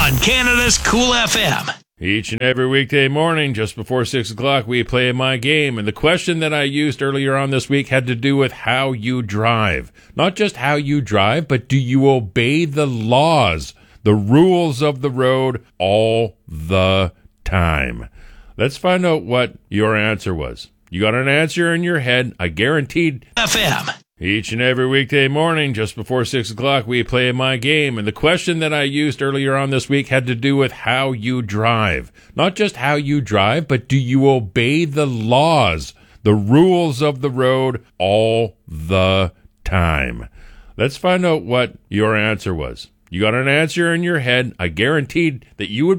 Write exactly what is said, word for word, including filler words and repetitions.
on Canada's Cool F M. Each and every weekday morning, just before six o'clock, we play My Game. And the question that I used earlier on this week had to do with how you drive. Not just how you drive, but do you obey the laws, the rules of the road all the time? Let's find out what your answer was. You got an answer in your head, I guaranteed. F M. Each and every weekday morning, just before six o'clock, we play My Game. And the question that I used earlier on this week had to do with how you drive. Not just how you drive, but do you obey the laws, the rules of the road all the time? Let's find out what your answer was. You got an answer in your head, I guaranteed that you would